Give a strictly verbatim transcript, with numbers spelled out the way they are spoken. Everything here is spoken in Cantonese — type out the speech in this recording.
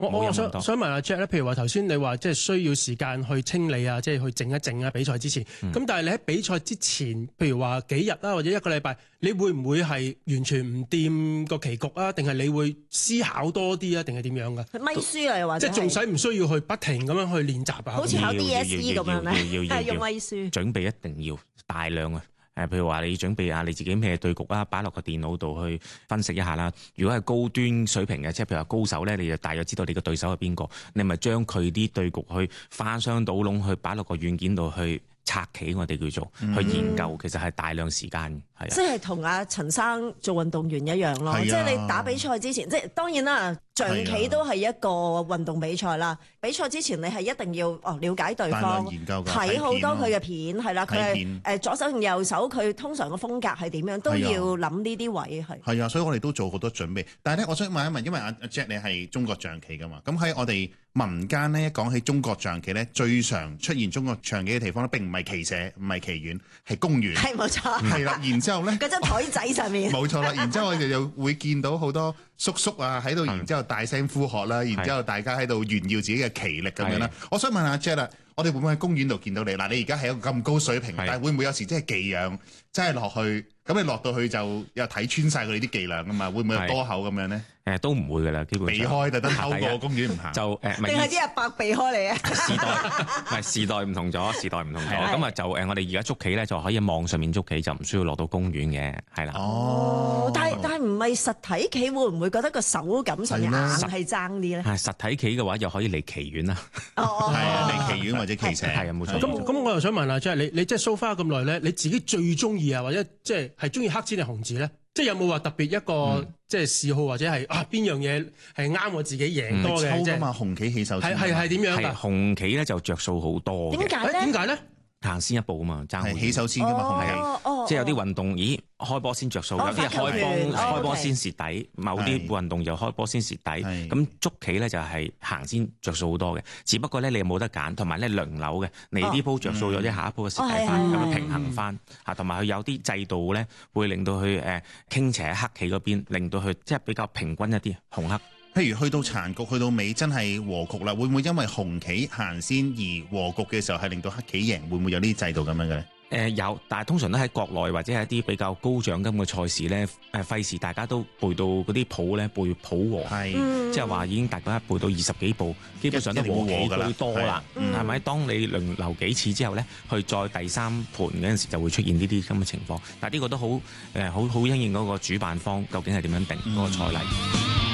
我我想想問阿 Jack 咧，譬如話頭先你話即係需要時間去清理啊，即係去靜一靜啊，比賽之前。咁、嗯、但係你喺比賽之前，譬如話幾日啦，或者一個禮拜，你會唔會係完全唔掂個棋局啊？定係你會思考多啲啊？定係點樣㗎？ 咪書啊，又或者即係仲使唔需要去不停咁樣去練習啊？ 好似考 D S E 咁樣咧， 係用咪書。 準備一定要大量啊！誒，譬如話你準備下你自己咩對局啦，擺落個電腦度去分析一下啦。如果係高端水平嘅，即係譬如話高手咧，你就大約知道你個對手係邊個，你咪將佢啲對局去翻箱倒籠去擺落個軟件度去拆棋，我哋叫做、嗯、去研究，其實係大量時間係啊。 即係同阿陳生做運動員一樣咯，即係你打比賽之前，即係當然啦。象棋都係一個運動比賽啦。比賽之前你係一定要哦了解對方，睇好多佢嘅片係啦，佢係誒左手同右手，佢通常嘅風格係點樣，都要諗呢啲位係。 係啊，所以我哋都做好多準備。但係咧，我想問一問，因為阿阿 Jack 你係中國象棋噶嘛？咁喺我哋民間咧，一講起中國象棋咧，最常出現中國象棋嘅地方咧，並唔係棋社，唔係棋院，係公園。 係冇錯。 係啦，然之後咧， 嗰張台仔上面。冇錯啦，然之後我哋就會見到好多叔叔啊喺度，然之後大聲呼喝啦，然之後大家喺度炫耀自己嘅棋力咁樣啦。我想問下 Jack 啦，我哋會唔會喺公園度見到你？嗱，你而家係一個咁高水平，但係會唔會有時真係技癢，真係落去？咁你落到去就又睇穿晒佢哋啲伎倆㗎嘛？會唔會有多口咁樣咧？ 誒都唔會㗎啦，基本上避開特登透過公園唔行。 就誒， 定係啲阿伯避開你啊？ 時代唔係時代唔同咗，時代唔同咗。咁啊就誒，我哋而家捉棋咧就可以喺網上面捉棋，就唔需要落到公園嘅，係啦。 哦，但係但係唔係實體棋，會唔會覺得個手感上硬係爭啲咧？ 係實體棋嘅話，又可以嚟棋院啦。 哦， 係啊，嚟棋院或者棋社係啊，冇錯。 咁咁，我又想問下，即係你你即係 so far 咁耐咧，你自己最中意啊，或者即係係中意黑戰定紅字咧？即係有冇話特別一個、嗯、即係嗜好，或者係啊邊樣嘢係啱我自己贏多嘅？ 抽㗎嘛，紅棋起手先。 係係係點樣㗎？ 紅棋咧就着數好多嘅。 點解咧？ 點解咧？ 行先一步啊嘛，爭起手先㗎嘛，紅棋。 哦哦、 即係有啲運動，咦開波先着數，有啲係開波開波先蝕底，某啲運動又開波先蝕底。咁捉棋咧就係行先着數好多嘅，只不過咧你又冇得揀，同埋咧輪流嘅，你呢鋪着數咗，啲、哦、下一鋪嘅蝕底翻，咁、哦、樣平衡翻嚇，同埋佢有啲制度咧會令到佢誒傾斜喺黑棋嗰邊，令到佢即係比較平均一啲紅黑。 譬如去到殘局，去到尾真係和局啦，會唔會因為紅棋行先而和局嘅時候係令到黑棋贏？會唔會有呢啲制度咁樣嘅咧？誒、 呃、有，但係通常都喺國內或者係一啲比較高獎金嘅賽事咧，誒費事大家都背到嗰啲譜咧背譜和，係即係話已經大家背到二十幾步，基本上都和棋最多啦，係咪？當你輪流幾次之後咧，去再第三盤嗰陣時就會出現呢啲咁嘅情況。但係呢個都好誒好好因應嗰個主辦方究竟係點樣定嗰個賽例。嗯